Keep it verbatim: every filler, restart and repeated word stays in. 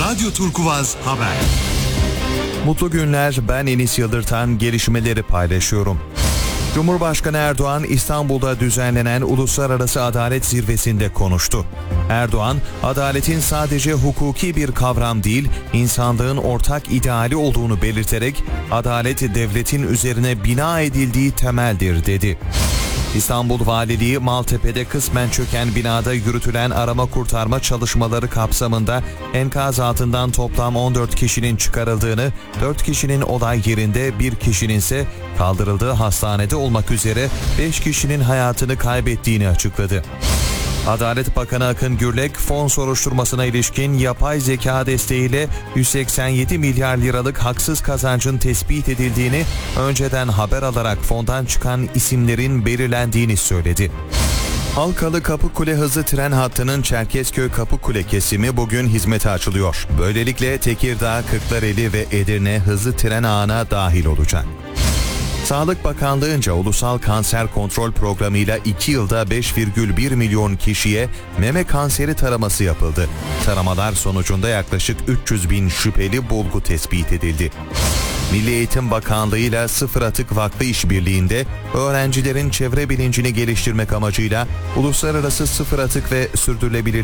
Radyo Turkuvaz Haber. Mutlu günler, ben Enis Yıldırtan, gelişmeleri paylaşıyorum. Cumhurbaşkanı Erdoğan, İstanbul'da düzenlenen Uluslararası Adalet Zirvesi'nde konuştu. Erdoğan, adaletin sadece hukuki bir kavram değil, insanlığın ortak ideali olduğunu belirterek, adalet devletin üzerine bina edildiği temeldir dedi. İstanbul Valiliği, Maltepe'de kısmen çöken binada yürütülen arama kurtarma çalışmaları kapsamında enkaz altından toplam on dört kişinin çıkarıldığını, dört kişinin olay yerinde, bir kişinin ise kaldırıldığı hastanede olmak üzere beş kişinin hayatını kaybettiğini açıkladı. Adalet Bakanı Akın Gürlek, fon soruşturmasına ilişkin yapay zeka desteğiyle yüz seksen yedi milyar liralık haksız kazancın tespit edildiğini, önceden haber alarak fondan çıkan isimlerin belirlendiğini söyledi. Halkalı Kapıkule hızlı tren hattının Çerkezköy Kapıkule kesimi bugün hizmete açılıyor. Böylelikle Tekirdağ, Kırklareli ve Edirne hızlı tren ağına dahil olacak. Sağlık Bakanlığı'nca Ulusal Kanser Kontrol Programı ile iki yılda beş virgül bir milyon kişiye meme kanseri taraması yapıldı. Taramalar sonucunda yaklaşık üç yüz bin şüpheli bulgu tespit edildi. Milli Eğitim Bakanlığı ile Sıfır Atık Vakfı işbirliğinde öğrencilerin çevre bilincini geliştirmek amacıyla Uluslararası Sıfır Atık ve Sürdürülebilir